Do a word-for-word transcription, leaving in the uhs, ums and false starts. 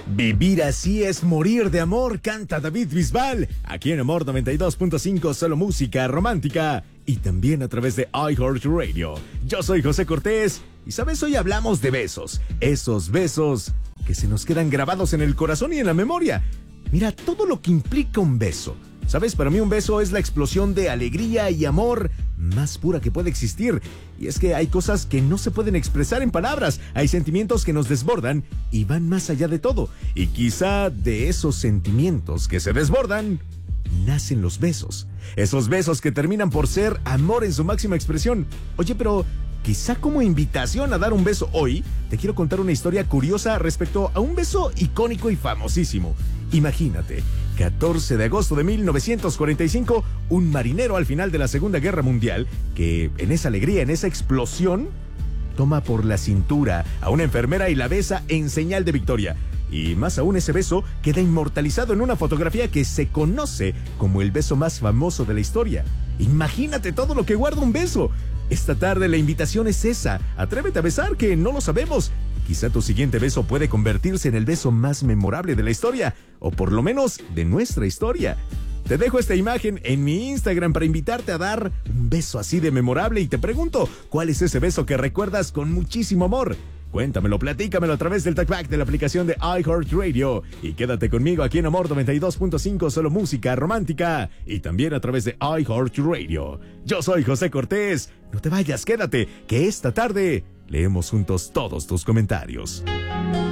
Vivir así es morir de amor, canta David Bisbal, aquí en Amor noventa y dos punto cinco, solo música romántica, y también a través de iHeartRadio. Yo soy José Cortés, y sabes, hoy hablamos de besos, esos besos que se nos quedan grabados en el corazón y en la memoria. Mira, todo lo que implica un beso. ¿Sabes? Para mí un beso es la explosión de alegría y amor más pura que puede existir. Y es que hay cosas que no se pueden expresar en palabras. Hay sentimientos que nos desbordan y van más allá de todo. Y quizá de esos sentimientos que se desbordan, nacen los besos. Esos besos que terminan por ser amor en su máxima expresión. Oye, pero quizá como invitación a dar un beso hoy, te quiero contar una historia curiosa respecto a un beso icónico y famosísimo. Imagínate, catorce de agosto de mil novecientos cuarenta y cinco, un marinero al final de la Segunda Guerra Mundial, que en esa alegría, en esa explosión, toma por la cintura a una enfermera y la besa en señal de victoria. Y más aún, ese beso queda inmortalizado en una fotografía que se conoce como el beso más famoso de la historia. Imagínate todo lo que guarda un beso. Esta tarde la invitación es esa. Atrévete a besar, que no lo sabemos. Quizá tu siguiente beso puede convertirse en el beso más memorable de la historia, o por lo menos de nuestra historia. Te dejo esta imagen en mi Instagram para invitarte a dar un beso así de memorable y te pregunto, ¿cuál es ese beso que recuerdas con muchísimo amor? Cuéntamelo, platícamelo a través del talkback de la aplicación de iHeartRadio y quédate conmigo aquí en Amor noventa y dos punto cinco, solo música romántica, y también a través de iHeartRadio. Yo soy José Cortés, no te vayas, quédate, que esta tarde leemos juntos todos tus comentarios.